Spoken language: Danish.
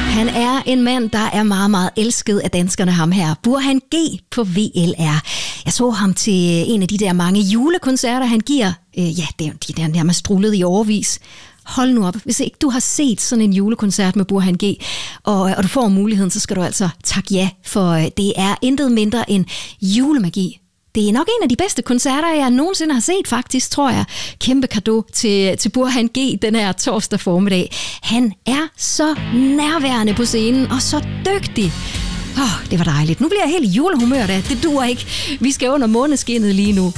Han er en mand, der er meget, meget elsket af danskerne, ham her. Burhan G på VLR. Jeg så ham til en af de der mange julekoncerter, han giver. De der nærmest strullet i årevis. Hold nu op, hvis ikke du har set sådan en julekoncert med Burhan G, og du får muligheden, så skal du altså takke ja, for det er intet mindre end julemagi. Det er nok en af de bedste koncerter, jeg nogensinde har set, faktisk, tror jeg. Kæmpe cadeau til Burhan G den her torsdag formiddag. Han er så nærværende på scenen og så dygtig. Det var dejligt. Nu bliver jeg helt i julehumør da. Det duer ikke. Vi skal under måneskinnet lige nu.